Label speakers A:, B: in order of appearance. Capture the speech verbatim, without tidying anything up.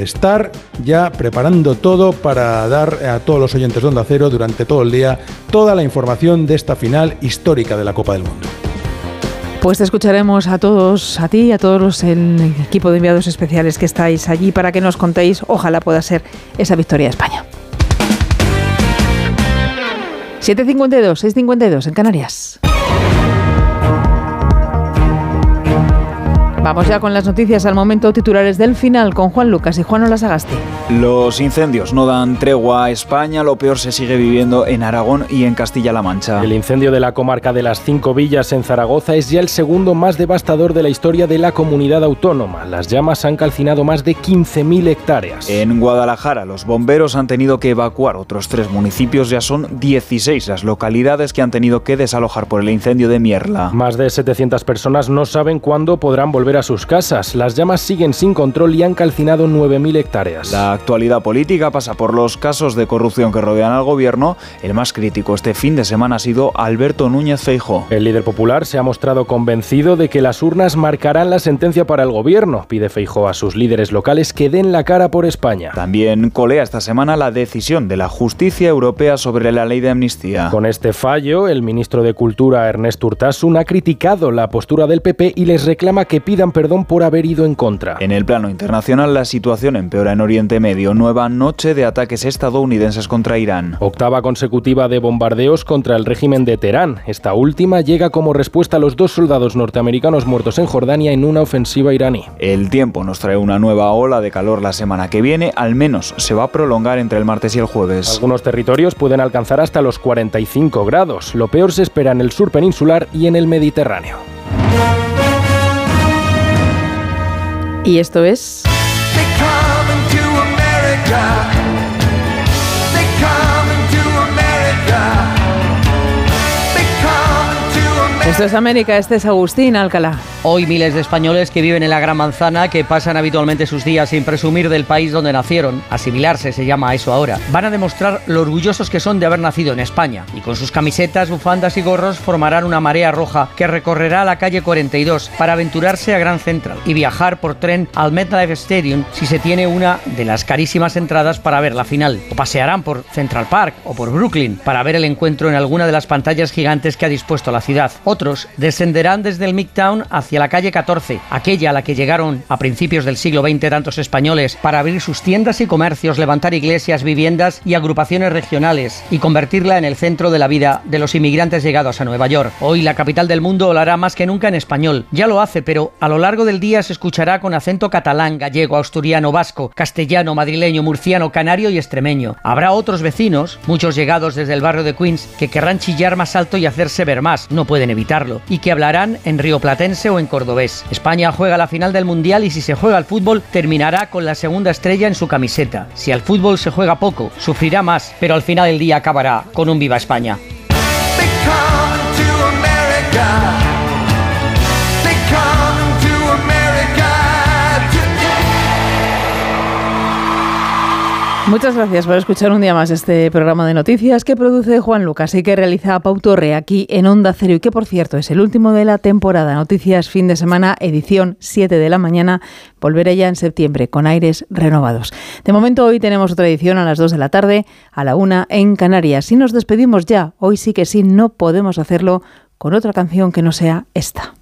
A: estar ya preparando todo para dar a todos los oyentes de Onda Cero durante todo el día toda la información de esta final histórica de la Copa del Mundo.
B: Pues te escucharemos a todos, a ti y a todos los el equipo de enviados especiales que estáis allí para que nos contéis, ojalá pueda ser esa victoria de España. siete cincuenta y dos, seis cincuenta y dos en Canarias. Vamos ya con las noticias al momento, titulares del final con Juan Lucas y Juan Olasagasti.
C: Los incendios no dan tregua a España, lo peor se sigue viviendo en Aragón y en Castilla-La Mancha.
D: El incendio de la comarca de las Cinco Villas en Zaragoza es ya el segundo más devastador de la historia de la comunidad autónoma. Las llamas han calcinado más de quince mil hectáreas.
C: En Guadalajara, los bomberos han tenido que evacuar otros tres municipios, ya son dieciséis las localidades que han tenido que desalojar por el incendio de Mierla.
D: Más de setecientas personas no saben cuándo podrán volver a sus casas. Las llamas siguen sin control y han calcinado nueve mil hectáreas.
C: La actualidad política pasa por los casos de corrupción que rodean al gobierno. El más crítico este fin de semana ha sido Alberto Núñez Feijóo.
D: El líder popular se ha mostrado convencido de que las urnas marcarán la sentencia para el gobierno. Pide Feijóo a sus líderes locales que den la cara por España.
C: También colea esta semana la decisión de la justicia europea sobre la ley de amnistía.
D: Con este fallo, el ministro de Cultura, Ernest Urtasun, ha criticado la postura del P P y les reclama que pidan perdón por haber ido en contra.
C: En el plano internacional, la situación empeora en Oriente Medio. Nueva noche de ataques estadounidenses contra Irán.
D: Octava consecutiva de bombardeos contra el régimen de Teherán. Esta última llega como respuesta a los dos soldados norteamericanos muertos en Jordania en una ofensiva iraní.
C: El tiempo nos trae una nueva ola de calor la semana que viene. Al menos se va a prolongar entre el martes y el jueves.
D: Algunos territorios pueden alcanzar hasta los cuarenta y cinco grados. Lo peor se espera en el sur peninsular y en el Mediterráneo.
B: Y esto es... Esto es América, este es Agustín Alcalá.
E: Hoy miles de españoles que viven en la Gran Manzana, que pasan habitualmente sus días sin presumir del país donde nacieron, asimilarse se llama eso ahora, van a demostrar lo orgullosos que son de haber nacido en España. Y con sus camisetas, bufandas y gorros formarán una marea roja que recorrerá la calle cuarenta y dos para aventurarse a Grand Central y viajar por tren al MetLife Stadium si se tiene una de las carísimas entradas para ver la final. O pasearán por Central Park o por Brooklyn para ver el encuentro en alguna de las pantallas gigantes que ha dispuesto la ciudad. Otros descenderán desde el Midtown hacia la calle catorce, aquella a la que llegaron a principios del siglo veinte tantos españoles para abrir sus tiendas y comercios, levantar iglesias, viviendas y agrupaciones regionales y convertirla en el centro de la vida de los inmigrantes llegados a Nueva York. Hoy la capital del mundo hablará más que nunca en español. Ya lo hace, pero a lo largo del día se escuchará con acento catalán, gallego, asturiano, vasco, castellano, madrileño, murciano, canario y extremeño. Habrá otros vecinos, muchos llegados desde el barrio de Queens, que querrán chillar más alto y hacerse ver más, no pueden evitarlo, y que hablarán en rioplatense o en cordobés. España juega la final del Mundial y si se juega al fútbol, terminará con la segunda estrella en su camiseta. Si al fútbol se juega poco, sufrirá más, pero al final del día acabará con un Viva España.
B: Muchas gracias por escuchar un día más este programa de noticias que produce Juan Lucas y que realiza Pau Torre aquí en Onda Cero y que, por cierto, es el último de la temporada. Noticias fin de semana, edición siete de la mañana. Volveré ya en septiembre con aires renovados. De momento, hoy tenemos otra edición a las dos de la tarde, a la una en Canarias. Y nos despedimos ya. Hoy sí que sí, no podemos hacerlo con otra canción que no sea esta.